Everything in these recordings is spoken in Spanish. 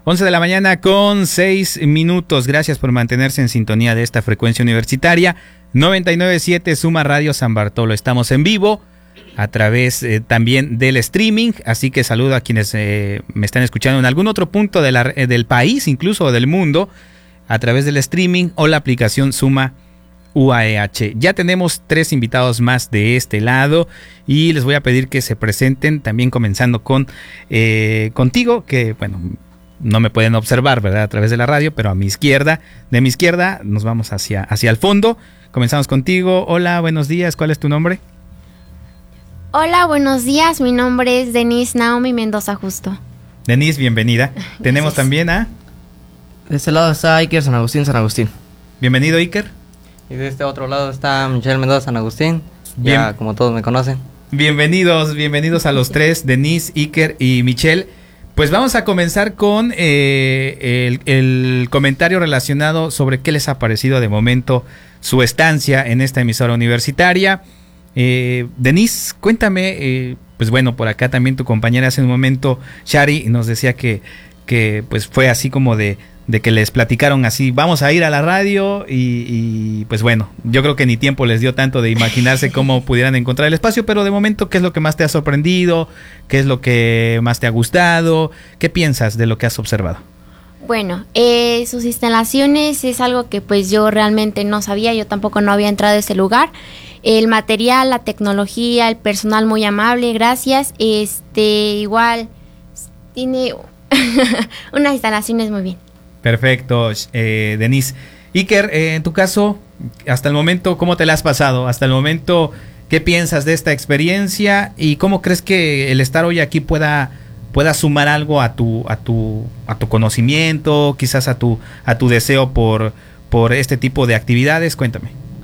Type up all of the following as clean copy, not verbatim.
11 de la mañana con 6 minutos. Gracias por mantenerse en sintonía de esta frecuencia universitaria. 99.7 Suma Radio San Bartolo. Estamos en vivo a través también del streaming. Así que saludo a quienes me están escuchando en algún otro punto del país, incluso del mundo, a través del streaming o la aplicación Suma UAEH. Ya tenemos 3 invitados más de este lado y les voy a pedir que se presenten, también comenzando con contigo, que bueno, no me pueden observar, ¿verdad?, a través de la radio, pero de mi izquierda nos vamos hacia el fondo. Comenzamos contigo. Hola, buenos días, ¿cuál es tu nombre? Hola, buenos días, mi nombre es Denise Naomi Mendoza Justo. Denise, bienvenida. Tenemos también a... De este lado está Iker San Agustín. Bienvenido, Iker. Y de este otro lado está Michelle Mendoza San Agustín, ya Bien. como todos me conocen. Bienvenidos a los 3, Denise, Iker y Michelle. Pues vamos a comenzar con el comentario relacionado sobre qué les ha parecido de momento su estancia en esta emisora universitaria. Denise, cuéntame, pues bueno, por acá también tu compañera hace un momento, Shari, nos decía que pues fue así como de que les platicaron así, vamos a ir a la radio y pues bueno, yo creo que ni tiempo les dio tanto de imaginarse cómo pudieran encontrar el espacio, pero de momento, ¿qué es lo que más te ha sorprendido? ¿Qué es lo que más te ha gustado? ¿Qué piensas de lo que has observado? Bueno, sus instalaciones es algo que pues yo realmente no sabía, yo tampoco no había entrado a ese lugar. El material, la tecnología, el personal muy amable, gracias. Igual tiene unas instalaciones muy bien. Perfecto, Denise. Iker, en tu caso, hasta el momento, ¿cómo te la has pasado? Hasta el momento, ¿qué piensas de esta experiencia? ¿Y cómo crees que el estar hoy aquí pueda sumar algo a tu conocimiento, quizás a tu deseo por este tipo de actividades? Cuéntame.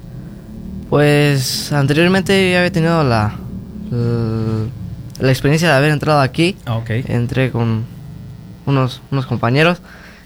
Pues anteriormente ya había tenido la experiencia de haber entrado aquí. Okay. Entré con unos compañeros.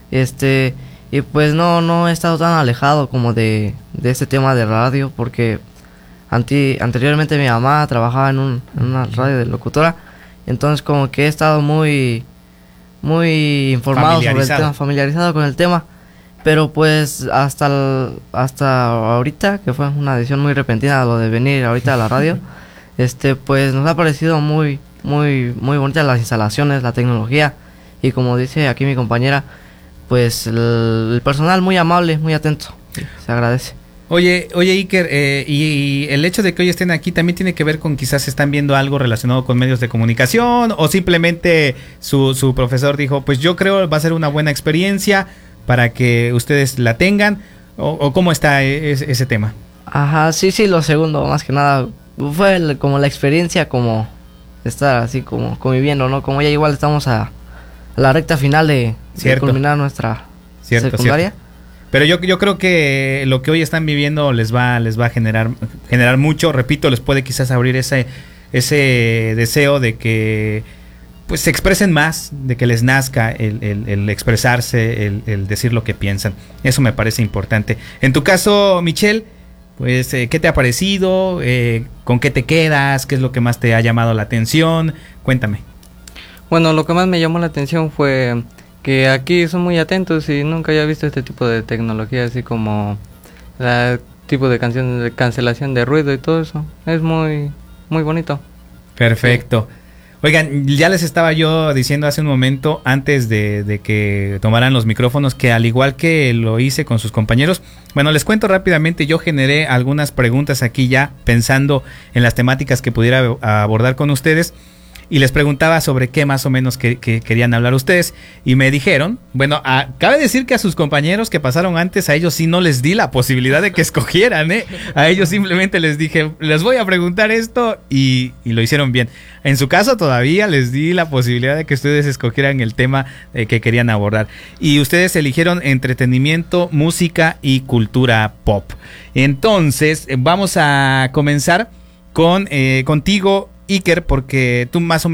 Y pues no he estado tan alejado como de este tema de radio, porque anteriormente mi mamá trabajaba en una radio de locutora, entonces como que he estado muy informado sobre el tema, familiarizado con el tema, pero pues hasta ahorita, que fue una decisión muy repentina lo de venir ahorita a la radio, pues nos ha parecido muy bonitas las instalaciones, la tecnología, y como dice aquí mi compañera, pues el personal muy amable, muy atento, se agradece. Oye Iker, y el hecho de que hoy estén aquí también tiene que ver con quizás están viendo algo relacionado con medios de comunicación, o simplemente su profesor dijo, pues yo creo va a ser una buena experiencia para que ustedes la tengan, o cómo está ese tema. Ajá, sí, lo segundo, más que nada, fue como la experiencia, como estar así como conviviendo, ¿no? Como ya igual estamos a la recta final de culminar nuestra secundaria. Cierto. Pero yo creo que lo que hoy están viviendo les va a generar mucho, repito, les puede quizás abrir ese deseo de que pues se expresen más, de que les nazca el expresarse, el decir lo que piensan. Eso me parece importante. En tu caso, Michelle, pues ¿qué te ha parecido? ¿Con qué te quedas? ¿Qué es lo que más te ha llamado la atención? Cuéntame. Bueno, lo que más me llamó la atención fue que aquí son muy atentos y nunca había visto este tipo de tecnología, así como el tipo de canciones de cancelación de ruido y todo eso. Es muy bonito. Perfecto. Sí. Oigan, ya les estaba yo diciendo hace un momento, antes de que tomaran los micrófonos, que al igual que lo hice con sus compañeros, bueno, les cuento rápidamente, yo generé algunas preguntas aquí ya pensando en las temáticas que pudiera abordar con ustedes. Y les preguntaba sobre qué más o menos que querían hablar ustedes. Y me dijeron, bueno, cabe decir que a sus compañeros que pasaron antes, a ellos sí no les di la posibilidad de que escogieran, ¿eh? A ellos simplemente les dije, les voy a preguntar esto y lo hicieron bien. En su caso todavía les di la posibilidad de que ustedes escogieran el tema que querían abordar. Y ustedes eligieron entretenimiento, música y cultura pop. Entonces, vamos a comenzar con contigo, Iker, porque tú más o menos